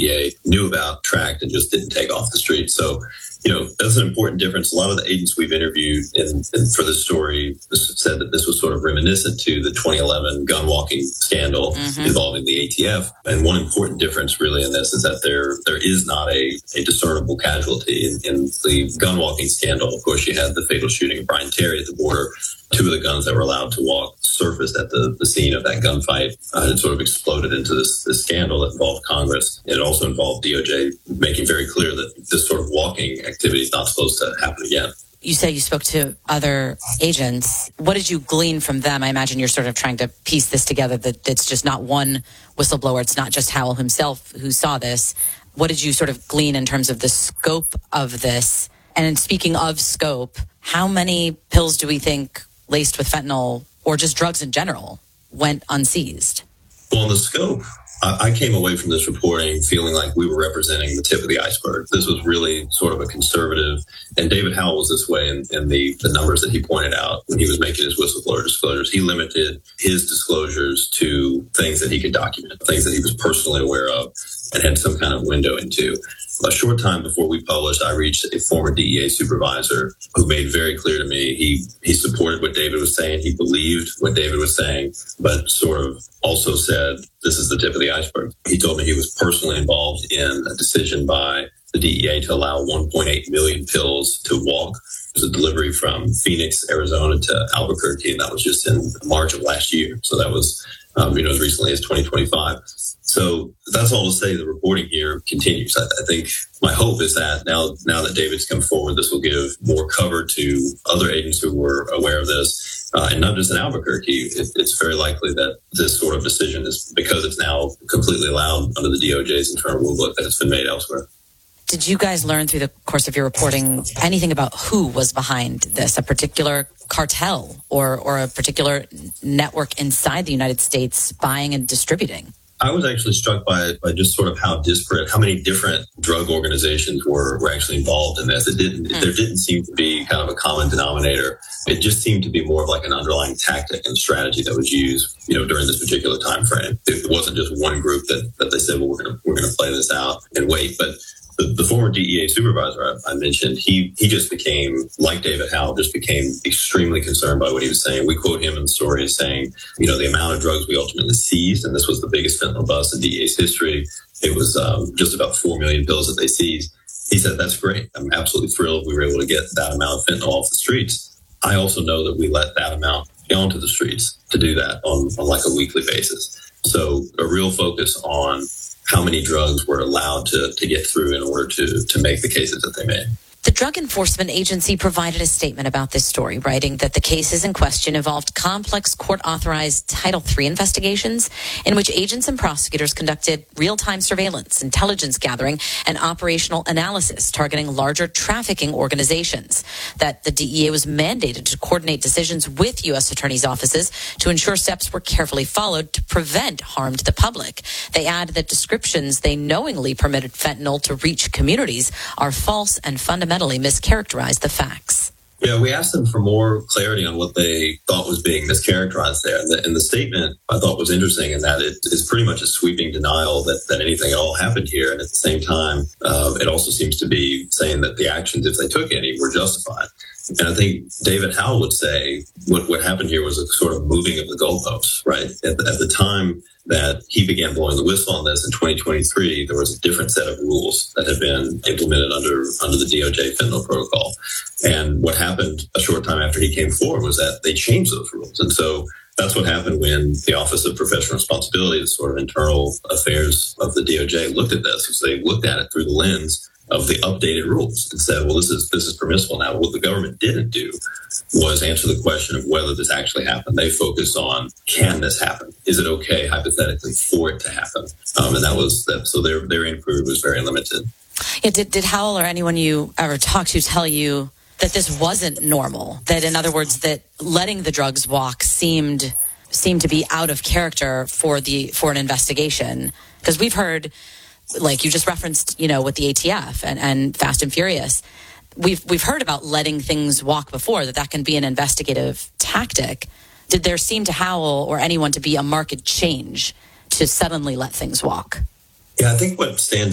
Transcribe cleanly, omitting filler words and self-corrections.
DEA knew about, tracked, and just didn't take off the street. So, that's an important difference. A lot of the agents we've interviewed and for this story said that this was sort of reminiscent to the 2011 gun walking scandal involving the ATF. And one important difference really in this is that there is not a discernible casualty. In the gun walking scandal, of course, you had the fatal shooting of Brian Terry at the border. Two of the guns that were allowed to walk surfaced at the scene of that gunfight. It sort of exploded into this scandal that involved Congress. It also involved DOJ making very clear that this sort of walking activity is not supposed to happen again. You say you spoke to other agents. What did you glean from them? I imagine you're sort of trying to piece this together, that it's just not one whistleblower. It's not just Howell himself who saw this. What did you sort of glean in terms of the scope of this? And speaking of scope, how many pills do we think laced with fentanyl, or just drugs in general, went unseized? Well, in the scope, I came away from this reporting feeling like we were representing the tip of the iceberg. This was really sort of a conservative, and David Howell was this way in the numbers that he pointed out when he was making his whistleblower disclosures. He limited his disclosures to things that he could document, things that he was personally aware of and had some kind of window into. A short time before we published, I reached a former DEA supervisor who made very clear to me he supported what David was saying. He believed what David was saying, but sort of also said, this is the tip of the iceberg. He told me he was personally involved in a decision by the DEA to allow 1.8 million pills to walk. It was a delivery from Phoenix, Arizona to Albuquerque, and that was just in March of last year. So that was, as recently as 2025. So that's all to say the reporting here continues. I think my hope is that now that David's come forward, this will give more cover to other agents who were aware of this. And not just in Albuquerque, it's very likely that this sort of decision is, because it's now completely allowed under the DOJ's internal rulebook, that it's been made elsewhere. Did you guys learn through the course of your reporting anything about who was behind this, a particular cartel or a particular network inside the United States buying and distributing? I was actually struck by just sort of how disparate, how many different drug organizations were actually involved in this. There didn't seem to be kind of a common denominator. It just seemed to be more of like an underlying tactic and strategy that was used, during this particular time frame. It wasn't just one group that they said, well, we're gonna play this out and wait. But the former DEA supervisor I mentioned, he just became, like David Howell, just became extremely concerned by what he was saying. We quote him in the story as saying, the amount of drugs we ultimately seized, and this was the biggest fentanyl bust in DEA's history. It was just about 4 million pills that they seized. He said, that's great. I'm absolutely thrilled we were able to get that amount of fentanyl off the streets. I also know that we let that amount onto the streets to do that on like a weekly basis. So a real focus on how many drugs were allowed to get through in order to make the cases that they made. The Drug Enforcement Agency provided a statement about this story, writing that the cases in question involved complex court-authorized Title III investigations in which agents and prosecutors conducted real-time surveillance, intelligence gathering, and operational analysis targeting larger trafficking organizations, that the DEA was mandated to coordinate decisions with U.S. attorneys' offices to ensure steps were carefully followed to prevent harm to the public. They add that descriptions they knowingly permitted fentanyl to reach communities are false and fundamentally mischaracterize the facts. Yeah, we asked them for more clarity on what they thought was being mischaracterized there. And the statement I thought was interesting in that it is pretty much a sweeping denial that anything at all happened here. And at the same time, it also seems to be saying that the actions, if they took any, were justified. And I think David Howell would say what happened here was a sort of moving of the goalposts, right? At the time that he began blowing the whistle on this in 2023, there was a different set of rules that had been implemented under the DOJ fentanyl protocol. And what happened a short time after he came forward was that they changed those rules. And so that's what happened when the Office of Professional Responsibility, the sort of internal affairs of the DOJ, looked at this. So they looked at it through the lens of the updated rules and said, well, this is permissible now. What the government didn't do was answer the question of whether this actually happened. They focused on, can this happen? Is it okay, hypothetically, for it to happen? And that was that. So their inquiry was very limited. Yeah, did Howell or anyone you ever talked to tell you that this wasn't normal? That, in other words, that letting the drugs walk seemed to be out of character for an investigation? Because we've heard, like you just referenced, with the ATF and Fast and Furious, we've heard about letting things walk before, that can be an investigative tactic. Did there seem to Howell or anyone to be a marked change to suddenly let things walk? Yeah, I think what stands